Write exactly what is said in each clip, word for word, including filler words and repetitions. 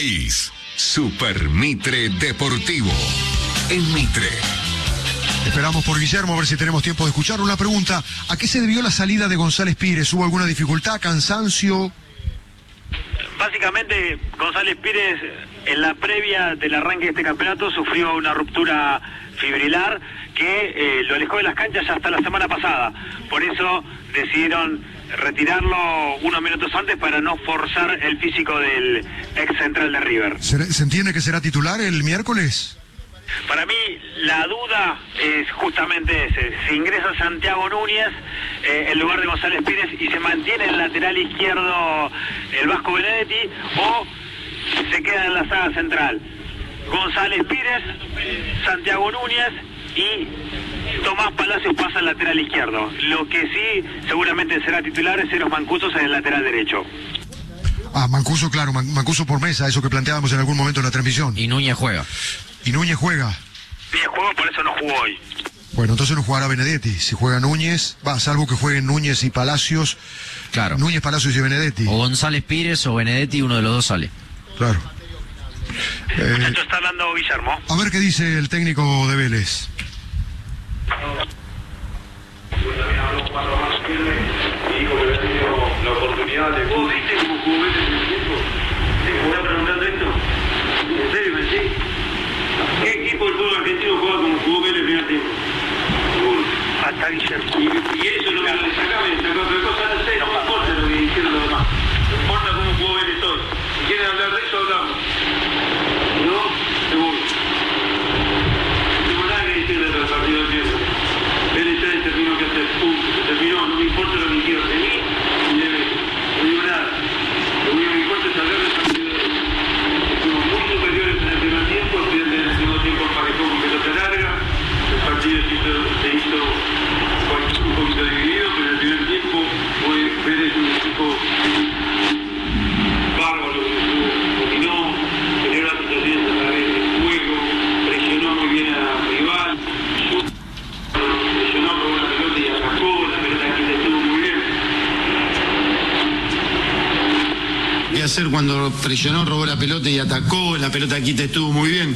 país. Super Mitre Deportivo. En Mitre. Esperamos por Guillermo, a ver si tenemos tiempo de escuchar una pregunta. ¿A qué se debió la salida de González Pires? ¿Hubo alguna dificultad, cansancio? Básicamente, González Pires, en la previa del arranque de este campeonato, sufrió una ruptura fibrilar que eh, lo alejó de las canchas hasta la semana pasada. Por eso decidieron retirarlo unos minutos antes para no forzar el físico del ex central de River. ¿Se entiende que será titular el miércoles? Para mí la duda es justamente ese, si ingresa Santiago Núñez eh, en lugar de González Pires y se mantiene el lateral izquierdo el Vasco Benedetti, o se queda en la saga central González Pires, Santiago Núñez y Tomás Palacios pasa al lateral izquierdo. Lo que sí seguramente será titular es Eros Mancuso en el lateral derecho. Ah, Mancuso, claro, Man Mancuso por Mesa, eso que planteábamos en algún momento en la transmisión. Y Núñez juega. Y Núñez juega. Núñez juega, por eso no jugó hoy. Bueno, entonces no jugará Benedetti. Si juega Núñez, va, salvo que jueguen Núñez y Palacios. Claro. Núñez, Palacios y Benedetti. O González Pires o Benedetti, uno de los dos sale. Claro. Eh, Esto está hablando Guillermo. A ver qué dice el técnico de Vélez. Dijo que había tenido la oportunidad de... ¿Vos viste cómo jugó Vélez en el tiempo? ¿Me está preguntando esto? ¿En serio me decís? ¿Qué equipo del fútbol argentino juega como jugó Vélez en el primer tiempo? Hasta Guillermo. Y, y eso es lo que le sacaba, le sacaba otra cosa, no sé, no me importa lo que dijeron los demás. No importa cómo jugó Vélez hoy. Si quieren hablar de eso, hablamos. Si no, me voy. No tengo nada que decir del partido de tiempo. Vélez ya determinó qué hacer, punto. Se terminó, no me importa lo que quieran de mí ni de Vélez. No digo nada. Lo único que me importa es hablar del partido de hoy. Fuimos muy superiores en el primer tiempo, el segundo tiempo emparejó con pelota larga, el partido se hizo, se hizo un poquito dividido, pero en el primer tiempo fue Vélez un equipo bárbaro, dominó, generó las situaciones a través del juego, presionó muy bien al rival, presionó por una pelota y atacó, la pelota aquí le estuvo muy bien. ¿Qué hacer cuando presionó, robó la pelota y atacó? La pelota aquí te estuvo muy bien.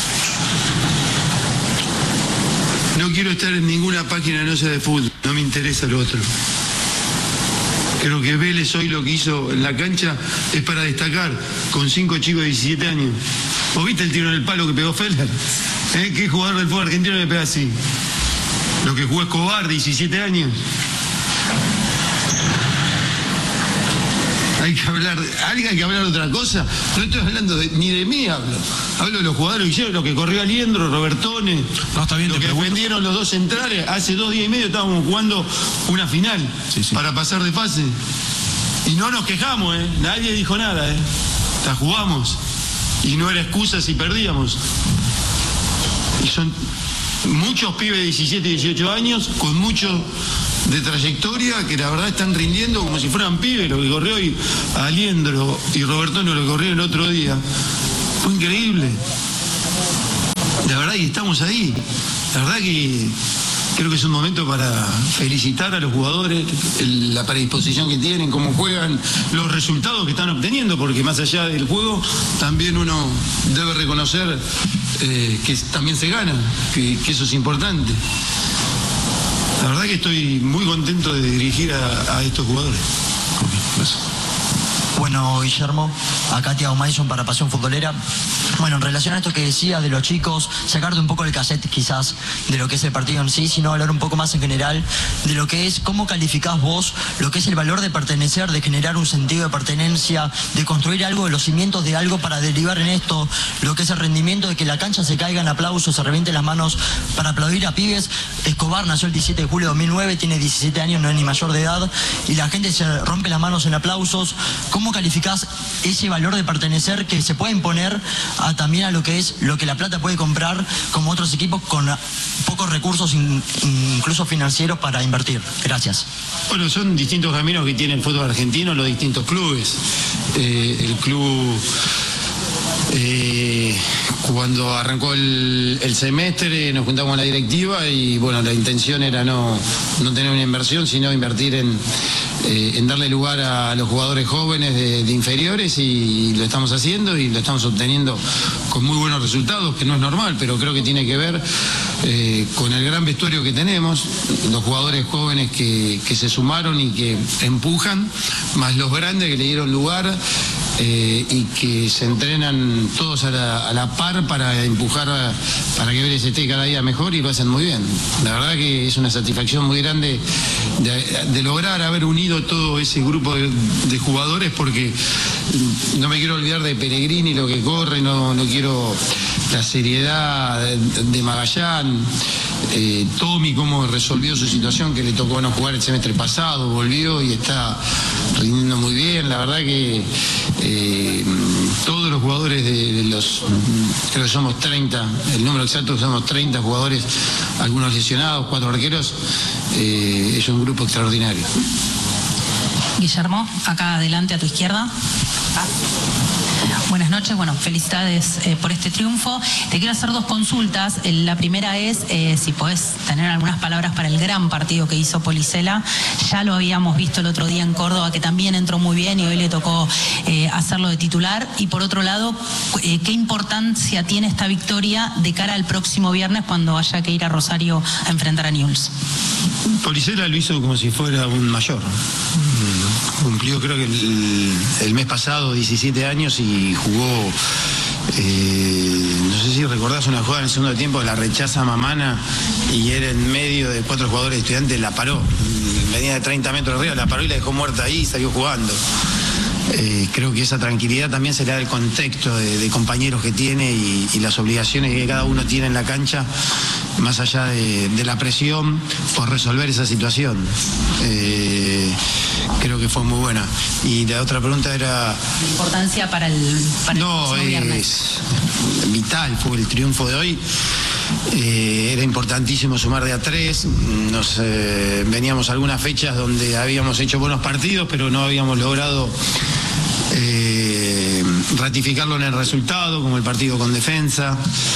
No quiero estar en ninguna página no sea de fútbol, no me interesa lo otro. Creo que Vélez hoy lo que hizo en la cancha es para destacar, con cinco chicos de diecisiete años. ¿Vos viste el tiro en el palo que pegó Feller? ¿Eh? ¿Qué jugador del fútbol argentino le pega así? Lo que jugó Escobar, diecisiete años. Hay que hablar, alguien hay que hablar de otra cosa. No estoy hablando de, ni de mí hablo. Hablo de los jugadores que hicieron, lo que corrió Aliendro, Robertone, no, está bien, lo que defendieron los dos centrales. Hace dos días y medio estábamos jugando una final sí, sí. para pasar de fase. Y no nos quejamos, ¿eh? Nadie dijo nada, ¿eh? La jugamos. Y no era excusa si perdíamos. Y son muchos pibes de diecisiete y dieciocho años, con mucho de trayectoria, que la verdad están rindiendo como si fueran pibes. Lo que corrió hoy Aliendro y Robertone, lo que corrió el otro día, fue increíble. La verdad que estamos ahí. La verdad que creo que es un momento para felicitar a los jugadores, el, la predisposición que tienen, cómo juegan, los resultados que están obteniendo, porque más allá del juego también uno debe reconocer eh, que también se gana, que, que eso es importante. La verdad que estoy muy contento de dirigir a, a estos jugadores. Gracias. Bueno, Guillermo, acá Thiago Madison para Pasión Futbolera. Bueno, en relación a esto que decías de los chicos, sacarte un poco el cassette quizás de lo que es el partido en sí, sino hablar un poco más en general de lo que es, cómo calificás vos lo que es el valor de pertenecer, de generar un sentido de pertenencia, de construir algo, de los cimientos de algo para derivar en esto, lo que es el rendimiento de que la cancha se caiga en aplausos, se revienten las manos para aplaudir a pibes. Escobar nació el diecisiete de julio de dos mil nueve, tiene diecisiete años, no es ni mayor de edad, y la gente se rompe las manos en aplausos. ¿Cómo calificás ese valor de pertenecer que se puede imponer a, también a lo que es lo que La Plata puede comprar como otros equipos con pocos recursos, in, incluso financieros, para invertir? Gracias. Bueno, son distintos caminos que tiene el fútbol argentino, los distintos clubes. Eh, el club, eh, Cuando arrancó el, el semestre nos juntamos con la directiva y bueno, la intención era no, no tener una inversión, sino invertir en, eh, en darle lugar a los jugadores jóvenes de, de inferiores, y lo estamos haciendo y lo estamos obteniendo con muy buenos resultados, que no es normal, pero creo que tiene que ver eh, con el gran vestuario que tenemos, los jugadores jóvenes que, que se sumaron y que empujan, más los grandes que le dieron lugar. Eh, y que se entrenan todos a la, a la par para empujar a, para que Vélez esté cada día mejor, y lo hacen muy bien. La verdad que es una satisfacción muy grande de, de lograr haber unido todo ese grupo de, de jugadores, porque no me quiero olvidar de Pellegrini, lo que corre, no, no quiero la seriedad de, de Magallán, eh, Tommy cómo resolvió su situación, que le tocó no jugar el semestre pasado, volvió y está rindiendo muy bien. La verdad que eh, todos los jugadores de, de los, creo que somos treinta, el número exacto somos treinta jugadores, algunos lesionados, cuatro arqueros, eh, es un grupo extraordinario. Guillermo, acá adelante a tu izquierda. Ah. Buenas noches, bueno, felicidades eh, por este triunfo. Te quiero hacer dos consultas. La primera es eh, si podés tener algunas palabras para el gran partido que hizo Policella. Ya lo habíamos visto el otro día en Córdoba, que también entró muy bien y hoy le tocó eh, hacerlo de titular. Y por otro lado, eh, ¿qué importancia tiene esta victoria de cara al próximo viernes cuando haya que ir a Rosario a enfrentar a Newell's? Policella lo hizo como si fuera un mayor. Cumplió creo que el, el mes pasado diecisiete años y jugó, eh, no sé si recordás una jugada en el segundo tiempo, la rechaza Mamana y era en medio de cuatro jugadores de Estudiantes, la paró, venía de treinta metros arriba, la paró y la dejó muerta ahí y salió jugando. Eh, creo que esa tranquilidad también se le da el contexto de, de compañeros que tiene y, y las obligaciones que cada uno tiene en la cancha, más allá de, de la presión por resolver esa situación. Eh, creo que fue muy buena. Y la otra pregunta era... La importancia para el, para no, el próximo viernes. Es vital, fue el triunfo de hoy. Eh, era importantísimo sumar de a tres. Nos eh, veníamos algunas fechas donde habíamos hecho buenos partidos, pero no habíamos logrado eh, ratificarlo en el resultado, como el partido con Defensa.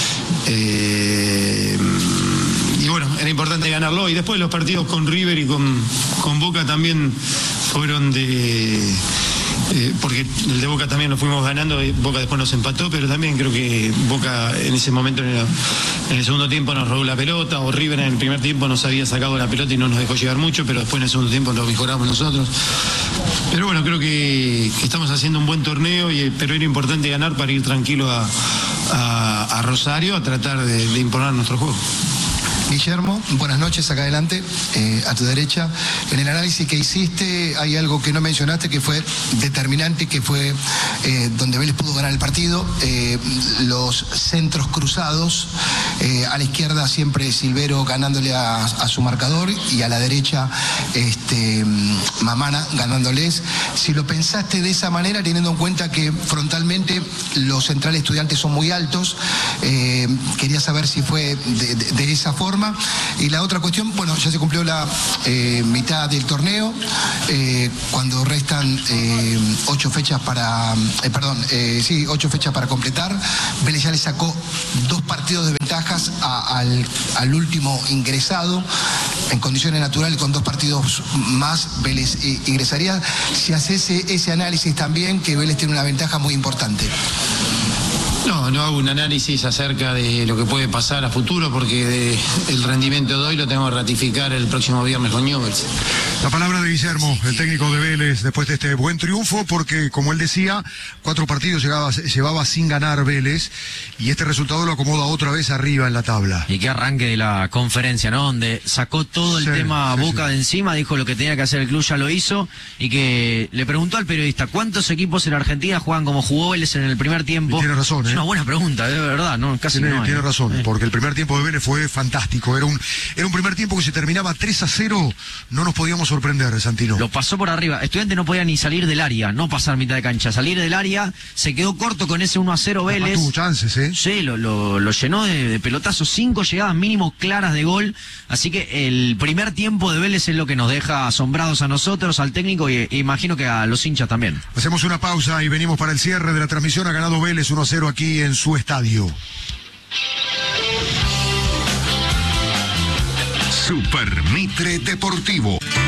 Eh, y bueno, era importante ganarlo. Y después los partidos con River y con, con Boca también fueron de... Eh, porque el de Boca también lo fuimos ganando, Boca después nos empató, pero también creo que Boca en ese momento, en el, en el segundo tiempo nos robó la pelota, o River en el primer tiempo nos había sacado la pelota y no nos dejó llegar mucho, pero después en el segundo tiempo lo mejoramos nosotros. Pero bueno, creo que, que estamos haciendo un buen torneo, y, pero era importante ganar para ir tranquilo a, a, a Rosario a tratar de, de imponer nuestro juego. Guillermo, buenas noches, acá adelante, eh, a tu derecha. En el análisis que hiciste hay algo que no mencionaste que fue determinante, que fue eh, donde Vélez pudo ganar el partido, eh, los centros cruzados, eh, a la izquierda siempre Silvero ganándole a, a su marcador y a la derecha este, Mamana ganándoles. Si lo pensaste de esa manera, teniendo en cuenta que frontalmente los centrales Estudiantes son muy altos, eh, quería saber si fue de, de, de esa forma. Y la otra cuestión, bueno, ya se cumplió la eh, mitad del torneo, eh, cuando restan eh, ocho fechas para, eh, perdón, eh, sí, ocho fechas para completar. Vélez ya le sacó dos partidos de ventajas a, al, al último ingresado. En condiciones naturales, con dos partidos más, Vélez eh, ingresaría. Si haces ese, ese análisis también, que Vélez tiene una ventaja muy importante. No, no hago un análisis acerca de lo que puede pasar a futuro, porque de, el rendimiento de hoy lo tenemos que ratificar el próximo viernes con Newell's. La palabra de Guillermo, el técnico de Vélez, después de este buen triunfo, porque como él decía, cuatro partidos llegaba, llevaba sin ganar Vélez, y este resultado lo acomoda otra vez arriba en la tabla. Y qué arranque de la conferencia, ¿no? Donde sacó todo el Sí, tema sí, Boca sí. de encima, dijo lo que tenía que hacer el club, ya lo hizo, y que le preguntó al periodista, ¿cuántos equipos en Argentina juegan como jugó Vélez en el primer tiempo? Y tiene razón, Es ¿eh? una buena pregunta, de verdad, ¿no? Casi Tiene, no hay. tiene razón, Eh. porque el primer tiempo de Vélez fue fantástico. Era un, era un primer tiempo que se terminaba tres a cero, no nos podíamos sorprender, Santino. Lo pasó por arriba. Estudiante no podía ni salir del área, no pasar mitad de cancha. Salir del área, se quedó corto con ese uno a cero Vélez. No tuvo chances, ¿eh? Sí, lo, lo, lo llenó de, de pelotazos, cinco llegadas mínimo claras de gol. Así que el primer tiempo de Vélez es lo que nos deja asombrados a nosotros, al técnico y e imagino que a los hinchas también. Hacemos una pausa y venimos para el cierre de la transmisión. Ha ganado Vélez uno a cero aquí en su estadio. Super Mitre Deportivo.